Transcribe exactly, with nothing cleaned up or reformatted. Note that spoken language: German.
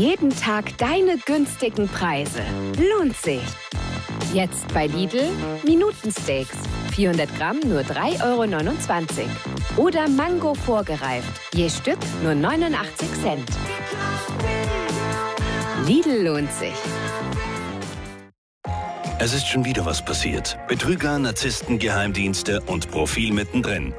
Jeden Tag deine günstigen Preise. Lohnt sich. Jetzt bei Lidl Minutensteaks. vierhundert Gramm nur drei Euro neunundzwanzig. Oder Mango vorgereift. Je Stück nur neunundachtzig Cent. Lidl lohnt sich. Es ist schon wieder was passiert. Betrüger, Narzissten, Geheimdienste und Profil mittendrin.